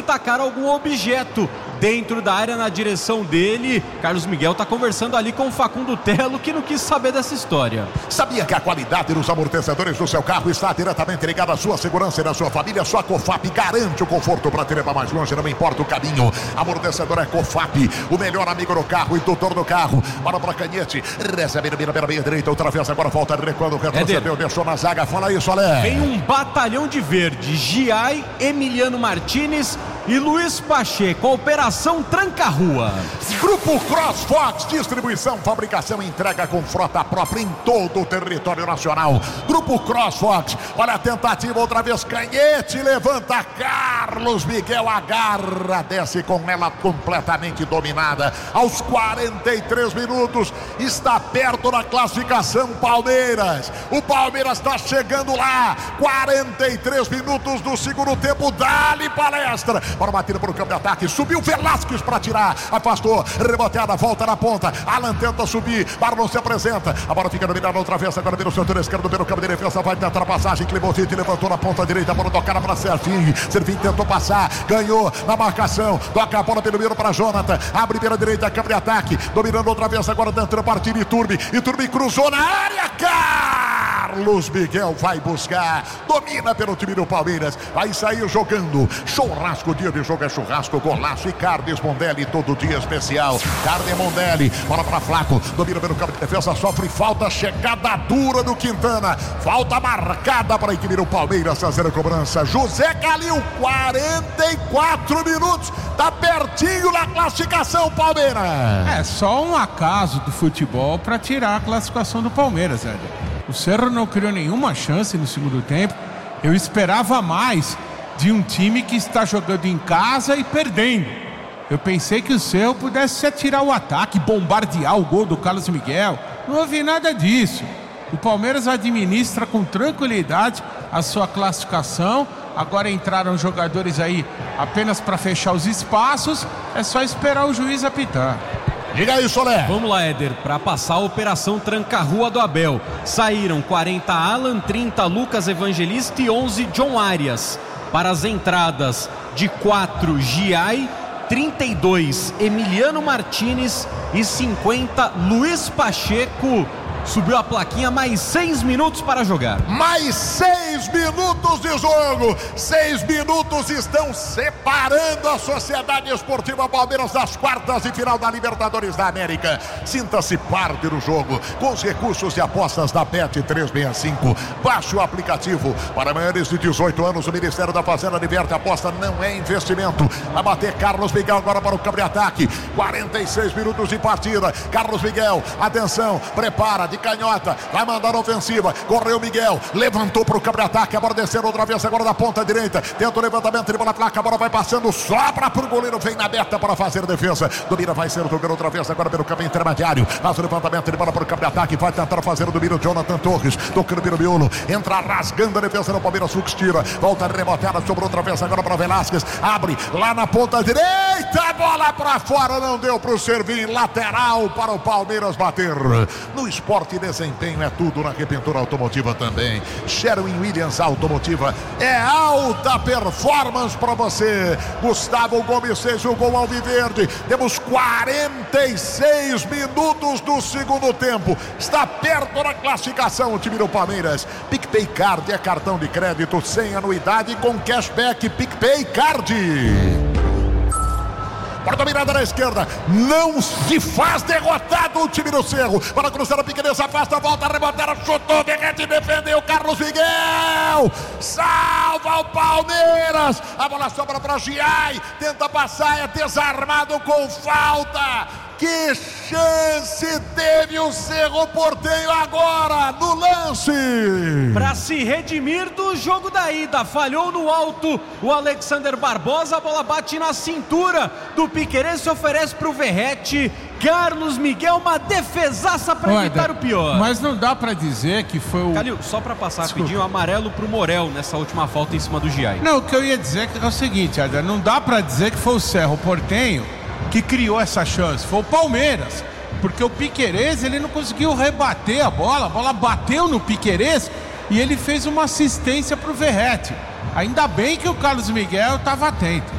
tacaram algum objeto dentro da área na direção dele. Carlos Miguel está conversando ali com o Facundo Telo, que não quis saber dessa história. Sabia que a qualidade dos amortecedores do seu carro está diretamente ligada à sua segurança e da sua família? Sua Cofap garante o conforto para te levar mais longe, não importa o caminho. Amortecedor é Cofap, o melhor amigo do carro e tutor do carro. Bora para Canhete, recebe na meia direita, outra vez, agora volta recuando, retrocedeu, deixou na zaga, fala isso, Ale. Vem um batalhão de verde, Giai, Emiliano Martinez e Luiz Pacheco, Operação Tranca-Rua. Grupo CrossFox, distribuição, fabricação e entrega com frota própria em todo o território nacional. Grupo CrossFox, olha a tentativa outra vez, Canhete, levanta, Carlos Miguel agarra, desce com ela completamente dominada. Aos 43 minutos, está perto da classificação Palmeiras. O Palmeiras está chegando lá, 43 minutos do segundo tempo, dá-lhe palestra. Para bater para o campo de ataque, subiu Velasquez para tirar, afastou, reboteada, volta na ponta, Alan tenta subir, Marlon se apresenta, a bola fica dominada outra vez, agora vira o setor esquerdo pelo campo de defesa, vai tentar a passagem, Clemosite levantou na ponta direita, a bola tocada para Serginho tentou passar, ganhou na marcação, toca a bola pelo meio para Jonathan, abre pela direita, campo de ataque, dominando outra vez, agora tentando partir Iturbe cruzou na área, Carlos Miguel vai buscar, domina pelo time do Palmeiras, vai sair jogando, churrasco, dia de jogo é churrasco, golaço e Carnes Mondelli, todo dia especial, Carne Mondelli, bola para Flaco, domina pelo campo de defesa, sofre falta, chegada dura do Quintana, falta marcada para a equipe do Palmeiras, fazer a cobrança, José Calil, 44 minutos, tá pertinho na classificação Palmeiras. É só um acaso do futebol para tirar a classificação do Palmeiras, Éder. O Cerro não criou nenhuma chance no segundo tempo. Eu esperava mais de um time que está jogando em casa e perdendo. Eu pensei que o Cerro pudesse atirar o ataque, bombardear o gol do Carlos Miguel. Não houve nada disso. O Palmeiras administra com tranquilidade a sua classificação. Agora entraram jogadores aí apenas para fechar os espaços. É só esperar o juiz apitar. Diga aí, Solé. Vamos lá, Éder, para passar a Operação Tranca-Rua do Abel. Saíram 40 Alan, 30 Lucas Evangelista e 11 John Arias. Para as entradas de 4 Giai, 32 Emiliano Martinez e 50 Luiz Pacheco. Subiu a plaquinha, mais 6 minutos para jogar. Mais 6 minutos de jogo. 6 minutos estão separando a Sociedade Esportiva Palmeiras das quartas de final da Libertadores da América. Sinta-se parte do jogo com os recursos de apostas da Bet365. Baixe o aplicativo. Para maiores de 18 anos, o Ministério da Fazenda diverte. A aposta não é investimento. Vai bater Carlos Miguel agora para o campo de ataque. 46 minutos de partida. Carlos Miguel, atenção, prepara de canhota, vai mandar a ofensiva, correu Miguel, levantou para o campo de ataque, a bola descendo outra vez agora da ponta direita, tenta o levantamento, dribla na placa, a bola vai passando, sobra para o goleiro, vem na meta para fazer a defesa, domina, vai ser jogando outra vez agora pelo campo intermediário, faz o levantamento, dribla para o campo de ataque, vai tentar fazer o domínio, Jonathan Torres, tocando pelo miolo, entra rasgando a defesa do Palmeiras, Fux tira, volta rebotada, sobrou outra vez agora para Velasquez, abre lá na ponta direita, a bola para fora, não deu para o Servinho, lateral para o Palmeiras bater. No Esporte e Desempenho é tudo, na Repentura Automotiva também. Sherwin-Williams Automotiva é alta performance para você. Gustavo Gomes fez o gol alviverde. Temos 46 minutos do segundo tempo. Está perto da classificação o time do Palmeiras. PicPay Card é cartão de crédito sem anuidade com cashback. PicPay Card. Para dominada na esquerda, não se faz derrotado o time do Cerro. Para cruzar a pequeneza, afasta, volta, rebotar, chutou, derrete, defendeu, Carlos Miguel. Salva o Palmeiras. A bola sobra para Giai, tenta passar, é desarmado com falta. Que chance teve o Cerro Porteño agora no lance. Para se redimir do jogo da ida, falhou no alto o Alexander Barbosa, a bola bate na cintura do Piquerez, se oferece para o Verrete. Carlos Miguel, uma defesaça para evitar o pior. Mas não dá para dizer que foi o... Calil, só para passar rapidinho, amarelo pro Morel nessa última falta em cima do Giai. Não, o que eu ia dizer é o seguinte, Adrian, não dá para dizer que foi o Cerro Porteño que criou essa chance, foi o Palmeiras, porque o Piquerez, ele não conseguiu rebater a bola bateu no Piquerez e ele fez uma assistência pro Verrete. Ainda bem que o Carlos Miguel estava atento.